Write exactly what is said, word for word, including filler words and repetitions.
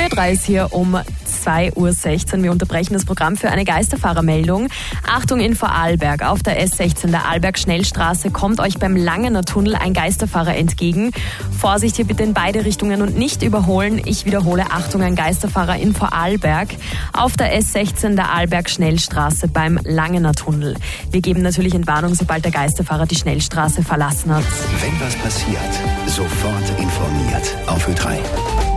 Ö drei ist hier um zwei Uhr sechzehn. Wir unterbrechen das Programm für eine Geisterfahrermeldung. Achtung in Vorarlberg. Auf der S sechzehn der Arlberg-Schnellstraße kommt euch beim Langener Tunnel ein Geisterfahrer entgegen. Vorsicht hier bitte in beide Richtungen und nicht überholen. Ich wiederhole, Achtung, ein Geisterfahrer in Vorarlberg. Auf der S sechzehn der Arlberg-Schnellstraße beim Langener Tunnel. Wir geben natürlich Entwarnung, sobald der Geisterfahrer die Schnellstraße verlassen hat. Wenn was passiert, sofort informiert. Auf Ö drei.